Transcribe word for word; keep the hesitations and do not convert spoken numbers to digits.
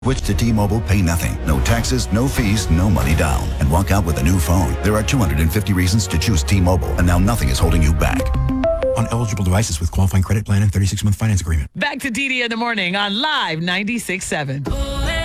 Switch to T-Mobile, pay nothing. No taxes, no fees, no money down. And walk out with a new phone. There are two hundred fifty reasons to choose T-Mobile, and now nothing is holding you back. On eligible devices with qualifying credit plan and thirty-six month finance agreement. Back to D D in the morning on Live ninety-six point seven.